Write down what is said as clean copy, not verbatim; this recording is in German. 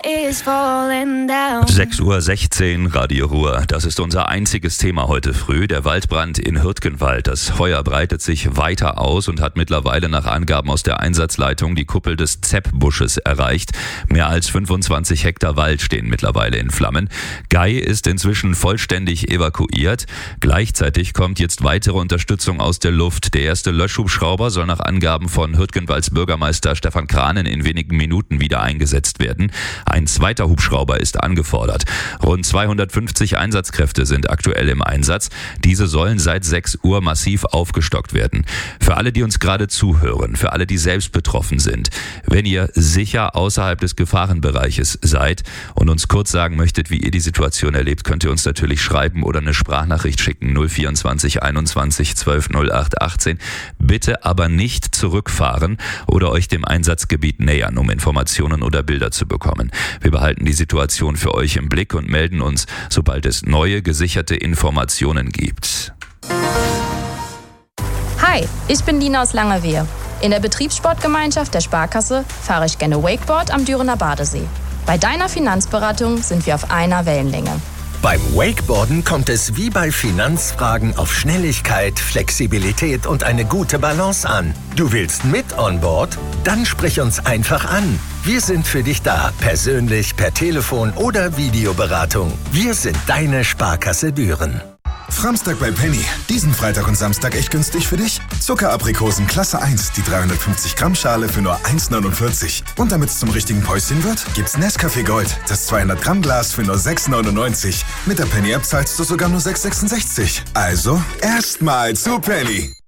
6:16 Uhr, Radio Ruhr. Das ist unser einziges Thema heute früh. Der Waldbrand in Hürtgenwald. Das Feuer breitet sich weiter aus und hat mittlerweile nach Angaben aus der Einsatzleitung die Kuppel des Zepp-Busches erreicht. Mehr als 25 Hektar Wald stehen mittlerweile in Flammen. Gei ist inzwischen vollständig evakuiert. Gleichzeitig kommt jetzt weitere Unterstützung aus der Luft. Der erste Löschhubschrauber soll nach Angaben von Hürtgenwalds Bürgermeister Stefan Kranen in wenigen Minuten wieder eingesetzt werden. Ein zweiter Hubschrauber ist angefordert. Rund 250 Einsatzkräfte sind aktuell im Einsatz. Diese sollen seit 6 Uhr massiv aufgestockt werden. Für alle, die uns gerade zuhören, für alle, die selbst betroffen sind, wenn ihr sicher außerhalb des Gefahrenbereiches seid und uns kurz sagen möchtet, wie ihr die Situation erlebt, könnt ihr uns natürlich schreiben oder eine Sprachnachricht schicken. 024 21 12 08 18. Bitte aber nicht zurückfahren oder euch dem Einsatzgebiet nähern, um Informationen oder Bilder zu bekommen. Wir behalten die Situation für euch im Blick und melden uns, sobald es neue gesicherte Informationen gibt. Hi, ich bin Lina aus Langewehe. In der Betriebssportgemeinschaft der Sparkasse fahre ich gerne Wakeboard am Dürener Badesee. Bei deiner Finanzberatung sind wir auf einer Wellenlänge. Beim Wakeboarden kommt es wie bei Finanzfragen auf Schnelligkeit, Flexibilität und eine gute Balance an. Du willst mit on board? Dann sprich uns einfach an. Wir sind für dich da, persönlich, per Telefon oder Videoberatung. Wir sind deine Sparkasse Düren. Framstag bei Penny. Diesen Freitag und Samstag echt günstig für dich? Zuckeraprikosen Klasse 1, die 350 Gramm Schale für nur 1,49. Und damit es zum richtigen Päuschen wird, gibt's Nescafé Gold, das 200 Gramm Glas für nur 6,99. Mit der Penny App zahlst du sogar nur 6,66. Also erstmal zu Penny.